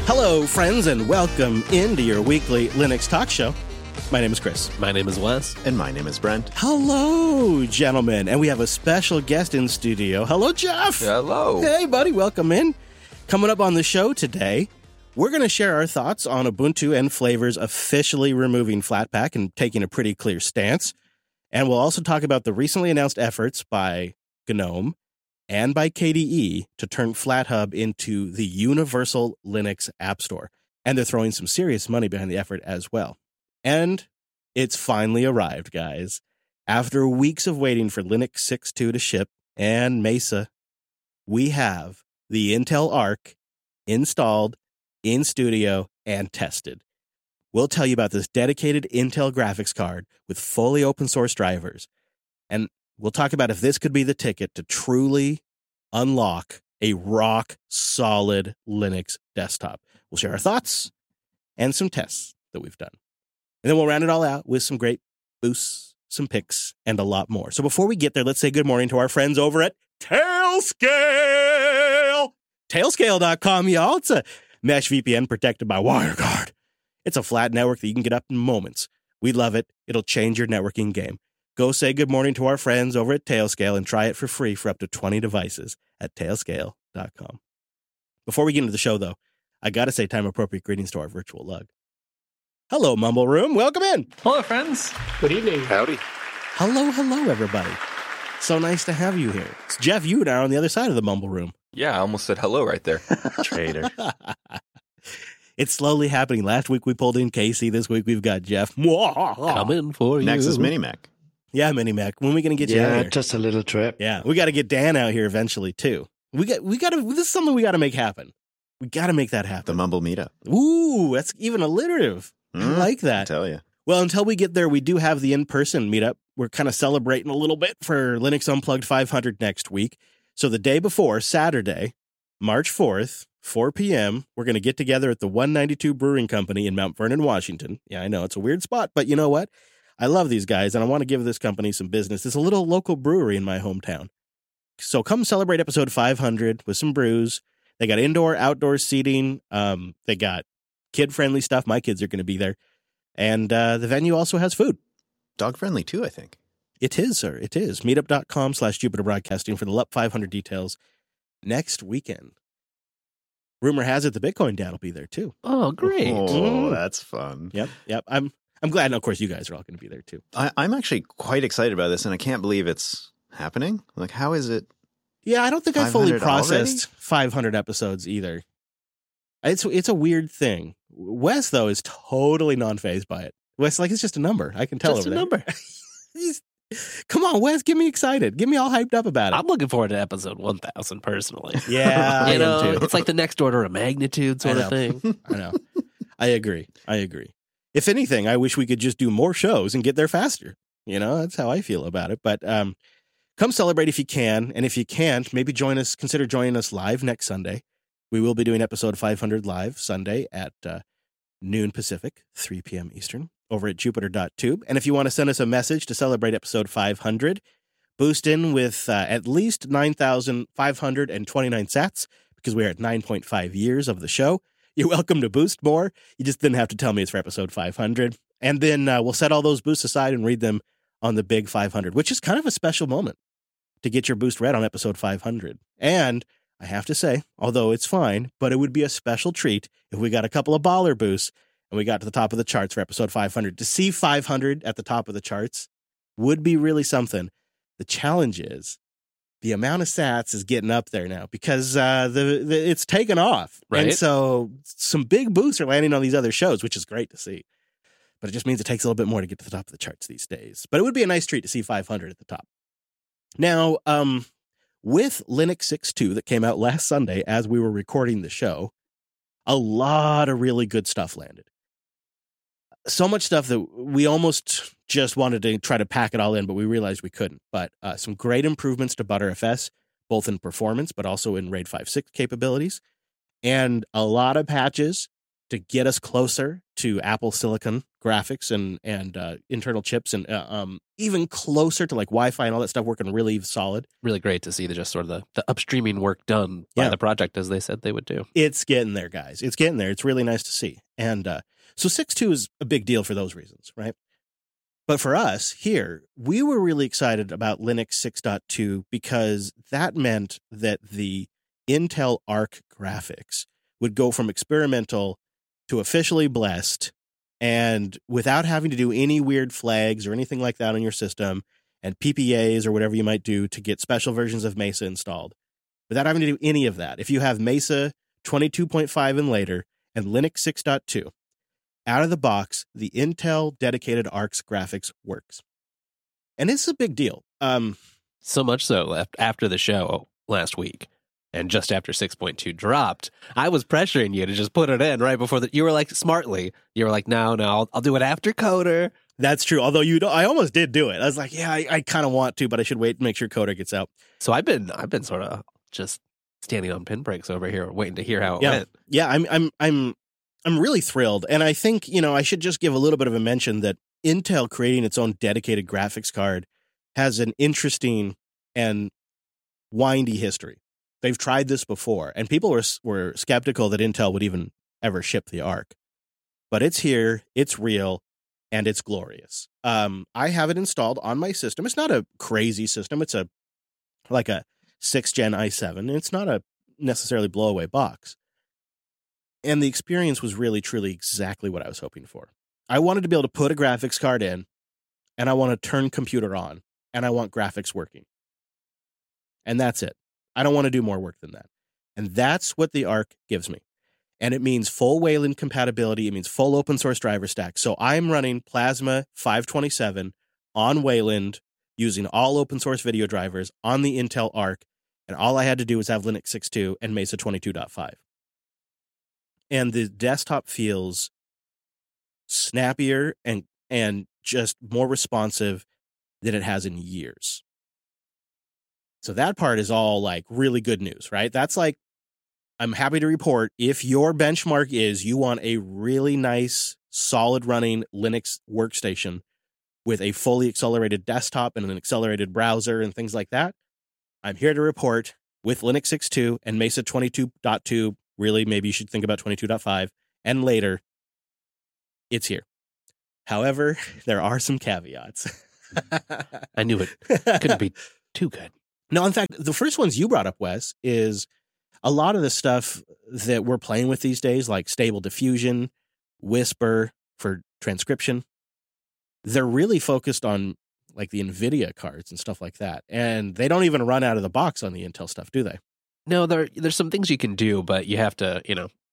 Hello, friends, and welcome into your weekly Linux talk show. My name is Chris. My name is Wes. And my name is Brent. Hello, gentlemen. And we have a special guest in studio. Hello, Jeff. Hello. Hey, buddy. Welcome in. Coming up on the show today, we're going to share our thoughts on Ubuntu and Flavors officially removing Flatpak and taking a pretty clear stance. And we'll also talk about the recently announced efforts by GNOME and by KDE to turn FlatHub into the universal Linux App Store. And they're throwing some serious money behind the effort as well. And it's finally arrived, guys. After weeks of waiting for Linux 6.2 to ship and Mesa, we have the Intel Arc installed, in studio, and tested. We'll tell you about this dedicated Intel graphics card with fully open source drivers. And we'll talk about if this could be the ticket to truly unlock a rock-solid Linux desktop. We'll share our thoughts and some tests that we've done. And then we'll round it all out with some great boosts, some picks, and a lot more. So before we get there, let's say good morning to our friends over at Tailscale. Tailscale.com, y'all. It's a mesh VPN protected by WireGuard. It's a flat network that you can get up in moments. We love it. It'll change your networking game. Go say good morning to our friends over at Tailscale and try it for free for up to 20 devices at Tailscale.com. Before we get into the show, though, I got to say time-appropriate greetings to our virtual lug. Hello, Mumble Room. Welcome in. Hello, friends. Good evening. Howdy. Hello, everybody. So nice to have you here. It's Jeff, you are on the other side of the Mumble Room. Yeah, I almost said hello right there. Traitor. It's slowly happening. Last week we pulled in Casey. This week we've got Jeff. Coming for you. Next is Minimac. Yeah, Minimac. When are we going to get you out here? Just a little trip. Yeah, we got to get Dan out here eventually too. We got to. This is something we got to make happen. We got to make that happen. The Mumble Meetup. Ooh, that's even alliterative. I like I that. tell you. Well, until we get there, we do have the in-person meetup. We're kind of celebrating a little bit for Linux Unplugged 500 next week. So the day before, Saturday, March 4th, 4 p.m., we're going to get together at the 192 Brewing Company in Mount Vernon, Washington. Yeah, I know it's a weird spot, but you know what? I love these guys, and I want to give this company some business. It's a little local brewery in my hometown. So come celebrate episode 500 with some brews. They got indoor, outdoor seating. They got kid-friendly stuff. My kids are going to be there. And the venue also has food. Dog friendly too, I think. It is, sir. It is. Meetup.com/Jupiter Broadcasting for the LUP 500 details next weekend. Rumor has it the Bitcoin dad will be there too. Oh, great. Oh, that's fun. Yep. I'm glad. And of course, you guys are all going to be there too. I'm actually quite excited about this, and I can't believe it's happening. Like, how is it? Yeah, I don't think I fully 500 processed 500 episodes either. It's a weird thing. Wes, though, is totally non-fazed by it. Wes, like, it's just a number. I can tell Just over a there. number. Come on, Wes, get me excited. Get me all hyped up about it. I'm looking forward to episode 1000 personally. Yeah, I You know, am too. it's like the next order of magnitude sort of thing. I know. I agree. If anything, I wish we could just do more shows and get there faster. You know, that's how I feel about it. But come celebrate if you can. And if you can't, maybe consider joining us live next Sunday. We will be doing episode 500 live Sunday at noon Pacific, 3 p.m. Eastern, over at jupiter.tube. And if you want to send us a message to celebrate episode 500, boost in with at least 9,529 sats, because we're at 9.5 years of the show. You're welcome to boost more. You just didn't have to tell me it's for episode 500. And then we'll set all those boosts aside and read them on the big 500, which is kind of a special moment to get your boost read on episode 500. And I have to say, although it's fine, but it would be a special treat if we got a couple of baller boosts and we got to the top of the charts for episode 500. To see 500 at the top of the charts would be really something. The challenge is the amount of sats is getting up there now because it's taken off. Right. And so some big boosts are landing on these other shows, which is great to see. But it just means it takes a little bit more to get to the top of the charts these days. But it would be a nice treat to see 500 at the top. Now, with Linux 6.2 that came out last Sunday as we were recording the show, a lot of really good stuff landed. So much stuff that we almost just wanted to try to pack it all in, but we realized we couldn't. But some great improvements to ButterFS, both in performance, but also in RAID 5.6 capabilities. And a lot of patches to get us closer to Apple Silicon graphics and internal chips, and even closer to like Wi-Fi and all that stuff working really solid. Really great to see the sort of the upstreaming work done by the project as they said they would do. It's getting there, guys. It's getting there. It's really nice to see. And so 6.2 is a big deal for those reasons, right? But for us here, we were really excited about Linux 6.2 because that meant that the Intel Arc graphics would go from experimental to officially blessed, and without having to do any weird flags or anything like that on your system, and PPAs or whatever you might do to get special versions of Mesa installed, without having to do any of that. If you have Mesa 22.5 and later and Linux 6.2, out of the box, the Intel dedicated ARC's graphics works. And it's a big deal. So much so, after the show last week, and just after 6.2 dropped, I was pressuring you to just put it in right before you were like, smartly, you were like, no, I'll do it after Coder. That's true. Although I almost did do it. I was like, yeah, I kind of want to, but I should wait and make sure Coder gets out. So I've been sort of just standing on pinpricks over here, waiting to hear how it went. Yeah, I'm really thrilled. And I think, I should just give a little bit of a mention that Intel creating its own dedicated graphics card has an interesting and windy history. They've tried this before, and people were skeptical that Intel would even ever ship the Arc. But it's here, it's real, and it's glorious. I have it installed on my system. It's not a crazy system. It's like a 6th gen i7. It's not a necessarily blow-away box. And the experience was really, truly exactly what I was hoping for. I wanted to be able to put a graphics card in, and I want to turn computer on, and I want graphics working. And that's it. I don't want to do more work than that. And that's what the Arc gives me. And it means full Wayland compatibility. It means full open source driver stack. So I'm running Plasma 527 on Wayland using all open source video drivers on the Intel Arc. And all I had to do was have Linux 6.2 and Mesa 22.5. And the desktop feels snappier and just more responsive than it has in years. So that part is all like really good news, right? That's like, I'm happy to report if your benchmark is you want a really nice, solid running Linux workstation with a fully accelerated desktop and an accelerated browser and things like that, I'm here to report with Linux 6.2 and Mesa 22.2, really maybe you should think about 22.5 and later, it's here. However, there are some caveats. I knew it couldn't be too good. No, in fact, the first ones you brought up, Wes, is a lot of the stuff that we're playing with these days, like Stable Diffusion, Whisper for transcription. They're really focused on like the NVIDIA cards and stuff like that. And they don't even run out of the box on the Intel stuff, do they? No, there's some things you can do, but you have to,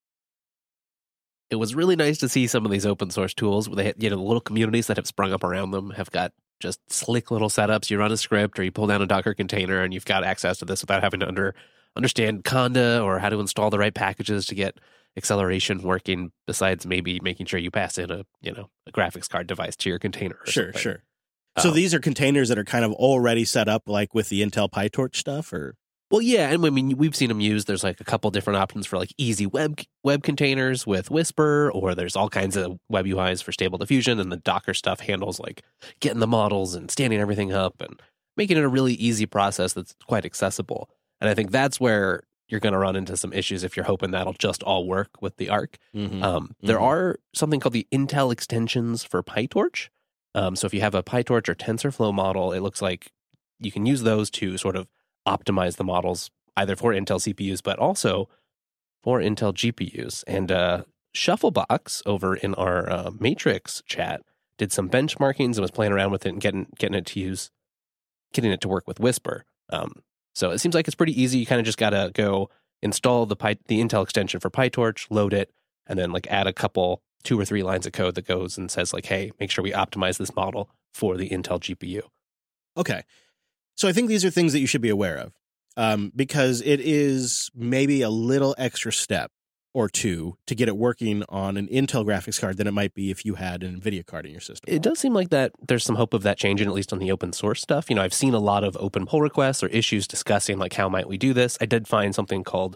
it was really nice to see some of these open source tools where they had, the little communities that have sprung up around them have got just slick little setups. You run a script or you pull down a Docker container and you've got access to this without having to understand Conda or how to install the right packages to get acceleration working, besides maybe making sure you pass in a graphics card device to your container. Sure. So these are containers that are kind of already set up like with the Intel PyTorch stuff, or? Well, yeah, and I mean, we've seen them used. There's like a couple different options for like easy web containers with Whisper, or there's all kinds of web UIs for Stable Diffusion, and the Docker stuff handles like getting the models and standing everything up and making it a really easy process that's quite accessible. And I think that's where you're going to run into some issues if you're hoping that'll just all work with the Arc. There are something called the Intel extensions for PyTorch. So if you have a PyTorch or TensorFlow model, it looks like you can use those to sort of optimize the models either for Intel CPUs, but also for Intel GPUs. And Shufflebox over in our Matrix chat did some benchmarkings and was playing around with it and getting it to work with Whisper. So it seems like it's pretty easy. You kind of just got to go install the Intel extension for PyTorch, load it, and then like add a couple 2 or 3 lines of code that goes and says like, hey, make sure we optimize this model for the Intel GPU. Okay. So I think these are things that you should be aware of, because it is maybe a little extra step or two to get it working on an Intel graphics card than it might be if you had an NVIDIA card in your system. It does seem like that there's some hope of that changing, at least on the open source stuff. I've seen a lot of open pull requests or issues discussing like how might we do this. I did find something called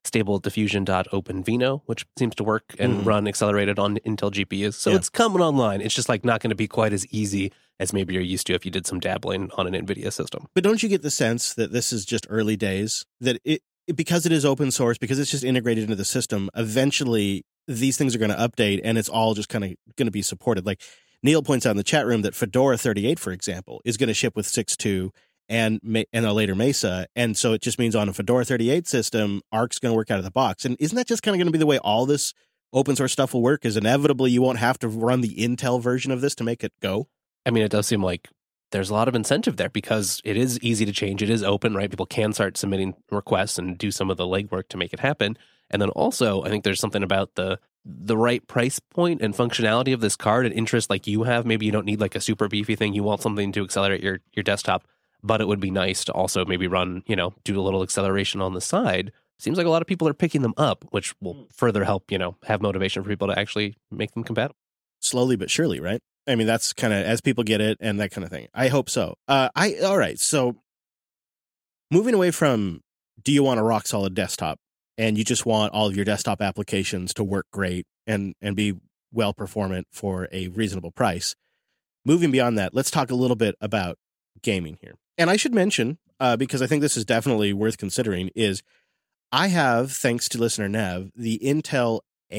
Stable Diffusion.OpenVINO, which seems to work and run accelerated on Intel GPUs. So it's coming online. It's just like not going to be quite as easy as maybe you're used to if you did some dabbling on an NVIDIA system. But don't you get the sense that this is just early days? That because it is open source, because it's just integrated into the system, eventually these things are going to update and it's all just kind of going to be supported. Like Neil points out in the chat room that Fedora 38, for example, is going to ship with 6.2 and a later Mesa. And so it just means on a Fedora 38 system, Arc's going to work out of the box. And isn't that just kind of going to be the way all this open source stuff will work? Is inevitably you won't have to run the Intel version of this to make it go? I mean, it does seem like there's a lot of incentive there because it is easy to change. It is open, right? People can start submitting requests and do some of the legwork to make it happen. And then also, I think there's something about the right price point and functionality of this card and interest like you have. Maybe you don't need like a super beefy thing. You want something to accelerate your desktop, but it would be nice to also maybe run, do a little acceleration on the side. Seems like a lot of people are picking them up, which will further help, have motivation for people to actually make them compatible. Slowly but surely, right? I mean, that's kind of as people get it and that kind of thing. I hope so. All right. So moving away from, do you want a rock solid desktop and you just want all of your desktop applications to work great and be well performant for a reasonable price? Moving beyond that, let's talk a little bit about gaming here. And I should mention, because I think this is definitely worth considering, is I have, thanks to listener Nev, the Intel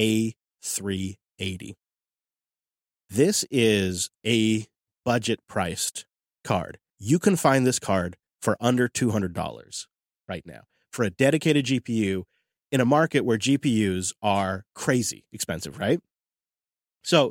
A380. This is a budget-priced card. You can find this card for under $200 right now for a dedicated GPU in a market where GPUs are crazy expensive, right? So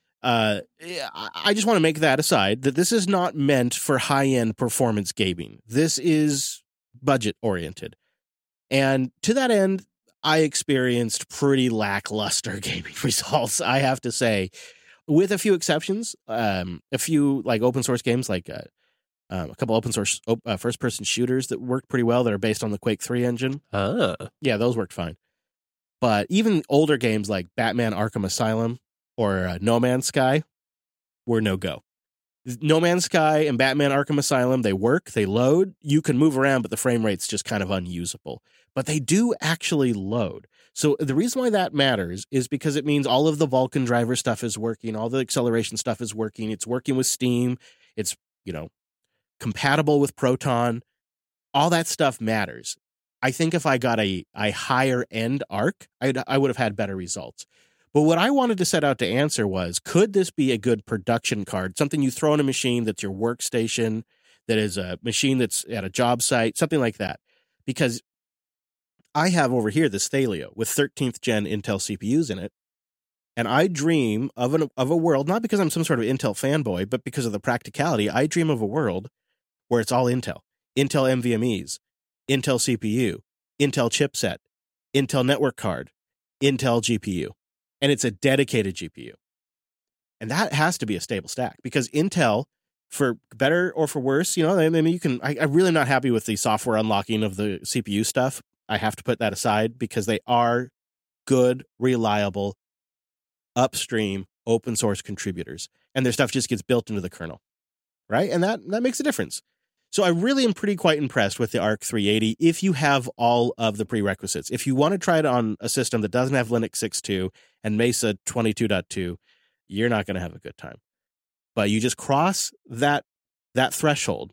I just want to make that aside, that this is not meant for high-end performance gaming. This is budget-oriented. And to that end, I experienced pretty lackluster gaming results, I have to say, with a few exceptions. A few like open source games, like a couple open source first-person shooters that worked pretty well that are based on the Quake 3 engine. Yeah, those worked fine. But even older games like Batman Arkham Asylum or No Man's Sky were no-go. No Man's Sky and Batman Arkham Asylum, they work, they load, you can move around, but the frame rate's just kind of unusable. But they do actually load. So the reason why that matters is because it means all of the Vulkan driver stuff is working, all the acceleration stuff is working, it's working with Steam, it's, compatible with Proton, all that stuff matters. I think if I got a higher end Arc, I would have had better results. But what I wanted to set out to answer was, could this be a good production card? Something you throw in a machine that's your workstation, that is a machine that's at a job site, something like that. Because I have over here this Thelio with 13th gen Intel CPUs in it. And I dream of a world, not because I'm some sort of Intel fanboy, but because of the practicality. I dream of a world where it's all Intel. Intel NVMEs, Intel CPU, Intel chipset, Intel network card, Intel GPU. And it's a dedicated GPU. And that has to be a stable stack because Intel, for better or for worse, I mean, I'm really not happy with the software unlocking of the CPU stuff. I have to put that aside because they are good, reliable, upstream, open source contributors. And their stuff just gets built into the kernel, right? And that makes a difference. So I really am quite impressed with the Arc 380 if you have all of the prerequisites. If you want to try it on a system that doesn't have Linux 6.2 and Mesa 22.2, you're not going to have a good time. But you just cross that threshold.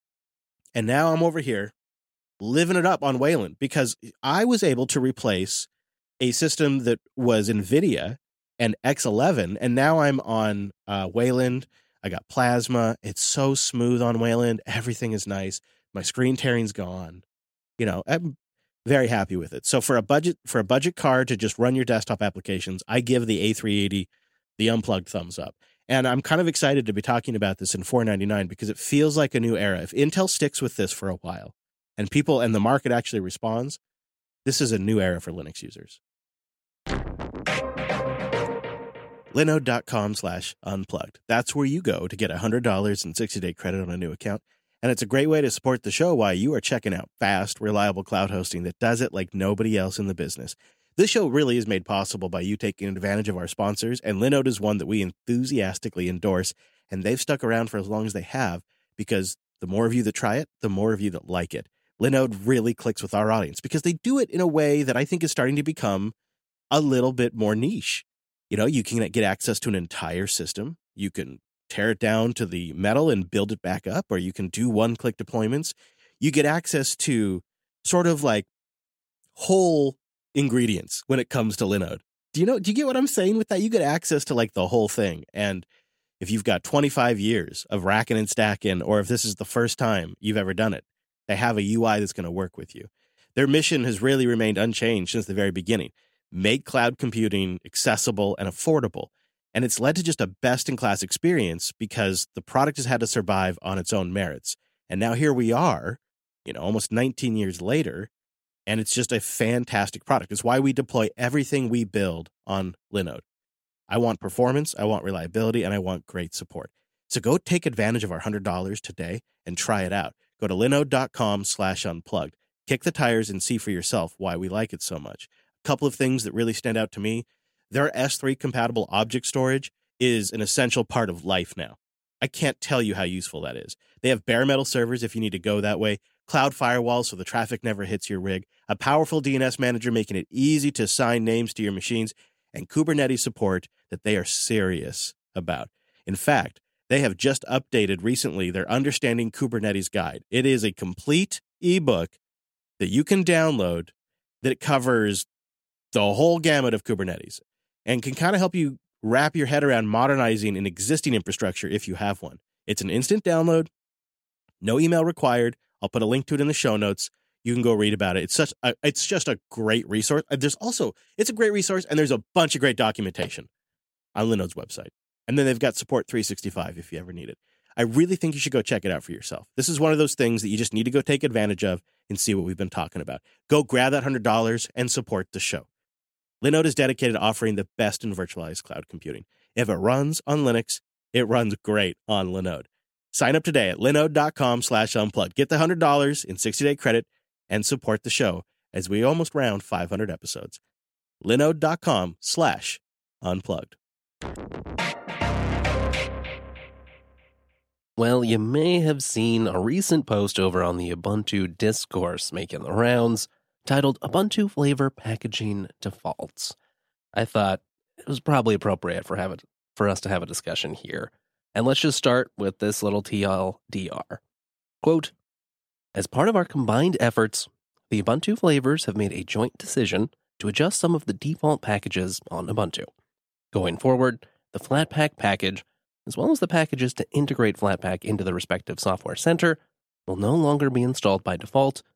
And now I'm over here living it up on Wayland because I was able to replace a system that was NVIDIA and X11, and now I'm on Wayland. I got Plasma. It's so smooth on Wayland. Everything is nice. My screen tearing's gone. I'm very happy with it. So for a budget card to just run your desktop applications, I give the A380 the unplugged thumbs up. And I'm kind of excited to be talking about this in $499 because it feels like a new era. If Intel sticks with this for a while and the market actually responds, this is a new era for Linux users. Linode.com/unplugged. That's where you go to get $100 in 60-day credit on a new account. And it's a great way to support the show while you are checking out fast, reliable cloud hosting that does it like nobody else in the business. This show really is made possible by you taking advantage of our sponsors, and Linode is one that we enthusiastically endorse, and they've stuck around for as long as they have because the more of you that try it, the more of you that like it. Linode really clicks with our audience because they do it in a way that I think is starting to become a little bit more niche. You know, you can get access to an entire system. You can tear it down to the metal and build it back up, or you can do one-click deployments. You get access to sort of like whole ingredients when it comes to Linode. Do you get what I'm saying with that? You get access to like the whole thing. And if you've got 25 years of racking and stacking, or if this is the first time you've ever done it, they have a UI that's going to work with you. Their mission has really remained unchanged since the very beginning. Make cloud computing accessible and affordable. And it's led to just a best-in-class experience because the product has had to survive on its own merits. And now here we are, almost 19 years later, and it's just a fantastic product. It's why we deploy everything we build on Linode. I want performance, I want reliability, and I want great support. So go take advantage of our $100 today and try it out. Go to linode.com/unplugged. Kick the tires and see for yourself why we like it so much. A couple of things that really stand out to me. Their S3 compatible object storage is an essential part of life now. I can't tell you how useful that is. They have bare metal servers if you need to go that way, cloud firewalls so the traffic never hits your rig, a powerful DNS manager making it easy to assign names to your machines, and Kubernetes support that they are serious about. In fact, they have just updated recently their Understanding Kubernetes Guide. It is a complete ebook that you can download that covers the whole gamut of Kubernetes and can kind of help you wrap your head around modernizing an existing infrastructure if you have one. It's an instant download, no email required. I'll put a link to it in the show notes. You can go read about it. It's just a great resource. It's a great resource, and there's a bunch of great documentation on Linode's website. And then they've got Support 365 if you ever need it. I really think you should go check it out for yourself. This is one of those things that you just need to go take advantage of and see what we've been talking about. Go grab that $100 and support the show. Linode is dedicated to offering the best in virtualized cloud computing. If it runs on Linux, it runs great on Linode. Sign up today at linode.com/unplugged. Get the $100 in 60-day credit and support the show as we almost round 500 episodes. linode.com/unplugged. Well, you may have seen a recent post over on the Ubuntu discourse making the rounds titled Ubuntu Flavor Packaging Defaults. I thought it was probably appropriate for us to have a discussion here. And let's just start with this little TLDR. Quote, as part of our combined efforts, the Ubuntu flavors have made a joint decision to adjust some of the default packages on Ubuntu. Going forward, the Flatpak package, as well as the packages to integrate Flatpak into the respective software center, will no longer be installed by default